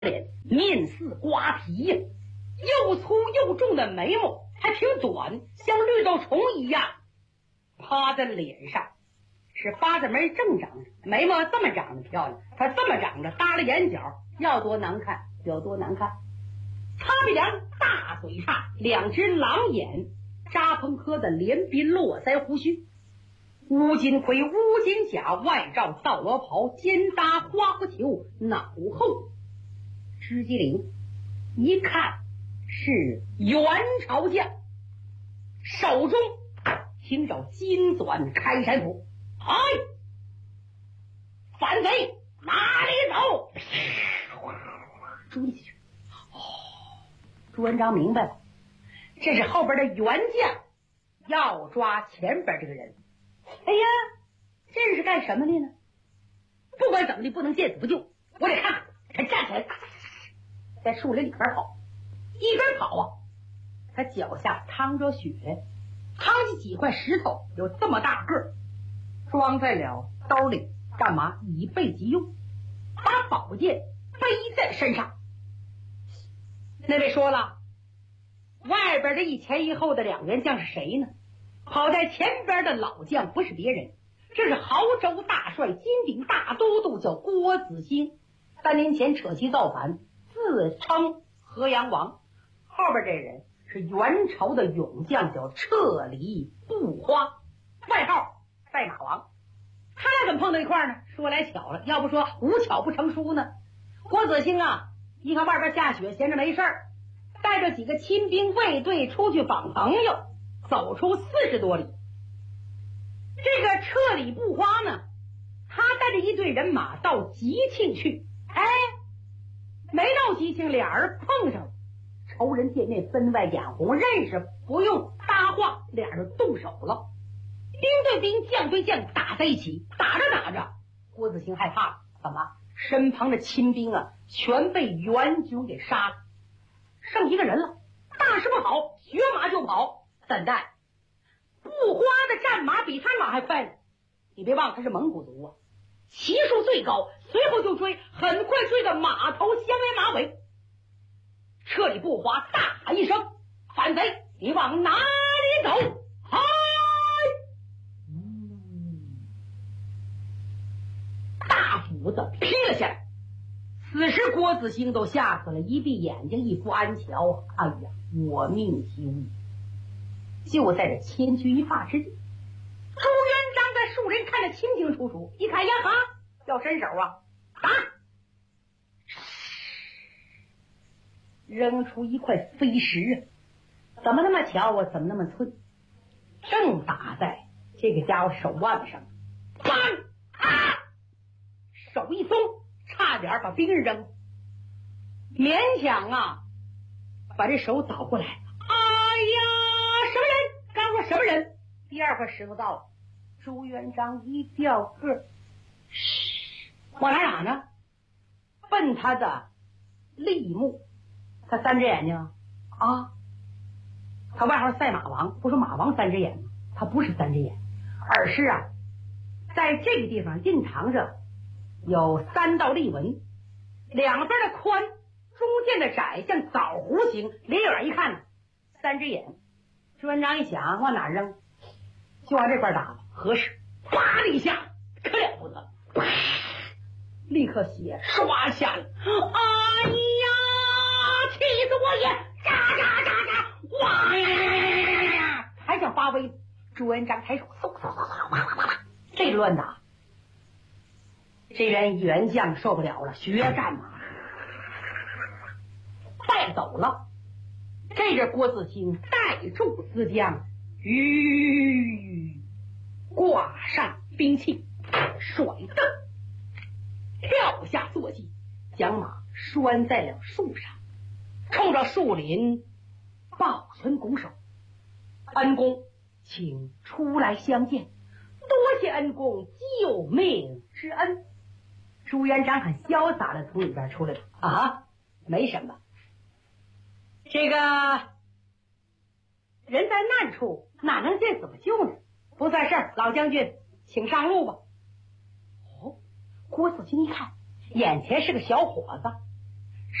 脸，面似瓜皮呀，又粗又重的眉毛还挺短，像绿豆虫一样趴在脸上，是八字眉正长着，眉毛这么长得漂亮，它这么长着，搭了眼角，要多难看有多难看。擦鼻梁，大嘴叉，两只狼眼，扎蓬科的连鬓络腮胡须，乌金盔，乌金甲，外罩皂罗袍，肩搭花狐裘，脑后织机灵，一看是元朝将，手中听着金钻开山斧，哎，反贼哪里走？追进去。朱元璋明白了，这是后边的元将要抓前边这个人。哎呀，这是干什么的呢？不管怎么的，不能见死不救，我得看看。他站起来，在树林里边跑，一边跑啊，他脚下淌着血，淌起几块石头，有这么大个儿，装在了兜里，干嘛？以备急用。把宝剑背在身上。那位说了，外边的一前一后的两员将是谁呢？跑在前边的老将不是别人，这是濠州大帅、金鼎大都督，叫郭子兴。3年前扯旗造反，自称河阳王。后边这人是元朝的勇将，叫彻里不花，外号赛马王。他俩怎么碰到一块呢？说来巧了，要不说无巧不成书呢。郭子兴啊，一看外边下雪，闲着没事儿，带着几个亲兵卫队出去访朋友，走出40多里。这个彻里不花呢，他带着一队人马到吉庆去。哎，没到吉庆，俩人碰上了，仇人见面分外眼红，认识不用搭话，俩人动手了。兵对兵，将对将，打在一起，打着打着，郭子兴害怕了，怎么？身旁的亲兵啊，全被元军给杀了，剩一个人了。大事不好，学马就跑，怎的？不花的战马比他马还快呢。你别忘了他是蒙古族啊，骑数最高，随后就追，很快追到马头相连马尾。彻里不花大喊一声：“反贼，你往哪里走？”嗨！大斧子劈了下来。此时郭子兴都吓死了，一闭眼睛，一副安瞧。哎呀，我命惜物！就在这千钧一发之际，朱元璋在树林看得清清楚楚，一看呀哈，要伸手啊，打！扔出一块飞石啊！怎么那么巧？我怎么那么寸？正打在这个家伙手腕上，砰！啊！手一松，差点把兵刃扔，勉强啊把这手倒过来。哎呀，什么人？刚说什么人？第二块石头到了，朱元璋一掉个，往哪呢？奔他的立木。他3只眼睛啊，他外号赛马王，不说马王3只眼吗？他不是3只眼，而是啊，在这个地方印藏着有3道立纹，两边的宽，中间的窄，像枣弧形。离远一看，3只眼。朱元璋一想，往哪扔？就往这块打吧，合适。啪的一下，可了不得，立刻血刷下来。哎呀，气死我也！喳喳喳喳，哇！还想发威。朱元璋抬手，嗖嗖嗖嗖，这乱打。这员元将受不了了，学战马带走了。这是郭子兴带住四将，挂上兵器，甩蹬跳下坐骑，将马拴在了树上，冲着树林抱拳拱手：“恩公，请出来相见，多谢恩公救命之恩。”朱元璋很潇洒的从里边出来了啊，没什么，这个人在难处哪能见死不救呢？不算事儿，老将军请上路吧。哦，郭子兴一看，眼前是个小伙子，